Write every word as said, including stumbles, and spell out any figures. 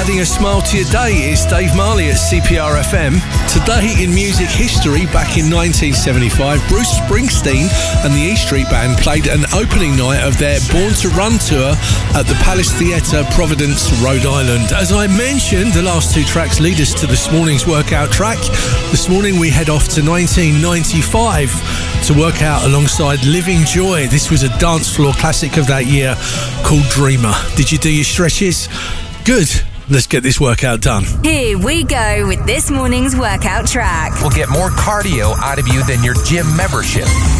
adding a smile to your day. It's Dave Marley at C P R F M. Today in music history, back in nineteen seventy-five, Bruce Springsteen and the E Street Band played an opening night of their Born to Run tour at the Palace Theatre, Providence, Rhode Island. As I mentioned, the last two tracks lead us to this morning's workout track. This morning we head off to nineteen ninety-five to work out alongside Living Joy. This was a dance floor classic of that year called Dreamer. Did you do your stretches? Good. Let's get this workout done. Here we go with this morning's workout track. We'll get more cardio out of you than your gym membership.